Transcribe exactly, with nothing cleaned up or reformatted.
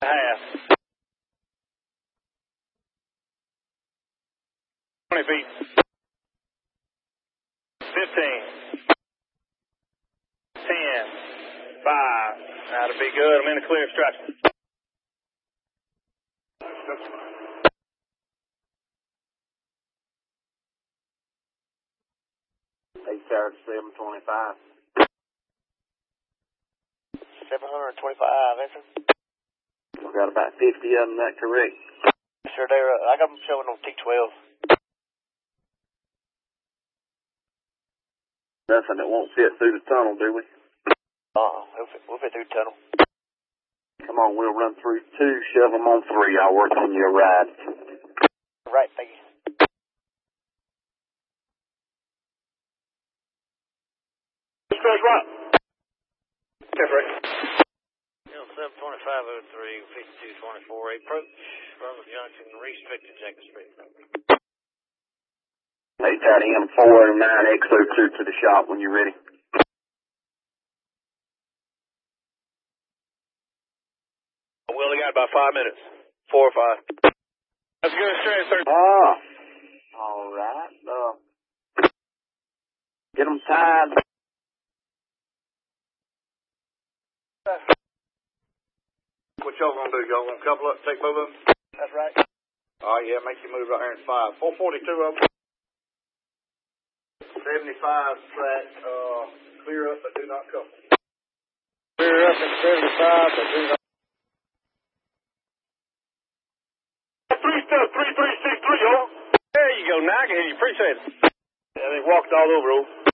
Half. twenty feet. fifteen. ten. five. That'll be good. I'm in the clear stretch. Eight charge seven twenty-five. seven twenty-five, answer. We've got about fifty of them, that correct? Sure, they're, uh, I got them showing on T twelve. Nothing that won't fit through the tunnel, do we? Uh-uh, we'll fit, we'll fit through the tunnel. Come on, we'll run through two, shove them on three. I'll work on your ride. Right, thank you. Stretch right. Different. seven twenty-five oh three, fifty-two twenty-four, approach, Brother Junction, restricted Jacob Street. Hey, tight M four nine X O two to the shop when you're ready. We only got about five minutes. Four or five. Let's go straight, sir. Ah. All right. Uh, get them tied. What y'all gonna do? Y'all gonna couple up, take both of them? That's right. Oh, yeah, make you move right here in five. four forty-two of them. seventy-five track, uh, clear up but do not couple. Clear up at seventy-five, but do not. Three stuff, three three six three, y'all. There you go. Now I can hear you. Appreciate it. Yeah, they walked all over, oh.